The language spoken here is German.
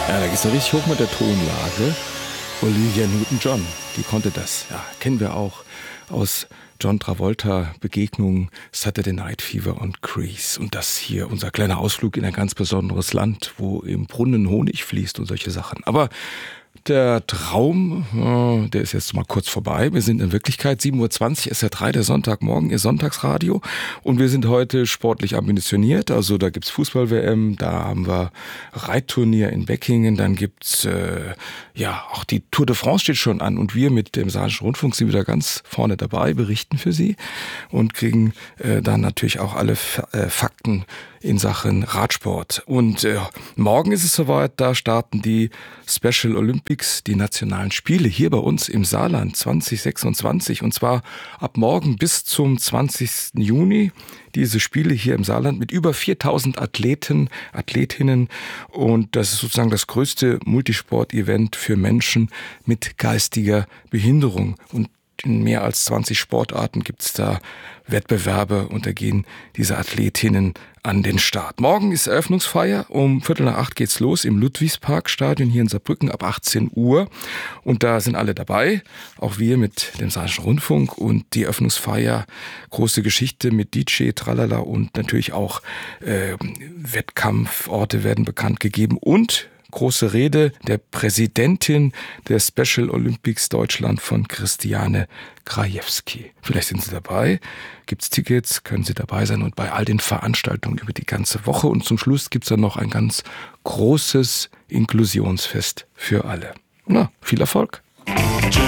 Ja, da geht's noch richtig hoch mit der Tonlage. Olivia Newton-John, die konnte das. Ja, kennen wir auch aus John Travolta Begegnungen Saturday Night Fever und Grease. Und das hier, unser kleiner Ausflug in ein ganz besonderes Land, wo im Brunnen Honig fließt und solche Sachen. Aber der Traum, der ist jetzt mal kurz vorbei. Wir sind in Wirklichkeit 7:20 Uhr, SR3, der Sonntagmorgen, Ihr Sonntagsradio. Und wir sind heute sportlich ambitioniert. Also da gibt's Fußball-WM, da haben wir Reitturnier in Beckingen, dann gibt's auch die Tour de France steht schon an. Und wir mit dem Saarländischen Rundfunk sind wieder ganz vorne dabei, berichten für Sie und kriegen dann natürlich auch alle Fakten in Sachen Radsport. Und morgen ist es soweit, da starten die Special Olympics, die nationalen Spiele hier bei uns im Saarland 2026. Und zwar ab morgen bis zum 20. Juni. Diese Spiele hier im Saarland mit über 4000 Athleten, Athletinnen. Und das ist sozusagen das größte Multisport-Event für Menschen mit geistiger Behinderung. Und in mehr als 20 Sportarten gibt es da Wettbewerbe und da gehen diese Athletinnen an den Start. Morgen ist Eröffnungsfeier, um 7:45 geht's los im Ludwigsparkstadion hier in Saarbrücken ab 18 Uhr. Und da sind alle dabei, auch wir mit dem Saarländischen Rundfunk und die Eröffnungsfeier, große Geschichte mit DJ, Tralala und natürlich auch Wettkampforte werden bekannt gegeben und große Rede der Präsidentin der Special Olympics Deutschland von Christiane Krajewski. Vielleicht sind Sie dabei, gibt's Tickets, können Sie dabei sein und bei all den Veranstaltungen über die ganze Woche. Und zum Schluss gibt's dann noch ein ganz großes Inklusionsfest für alle. Na, viel Erfolg!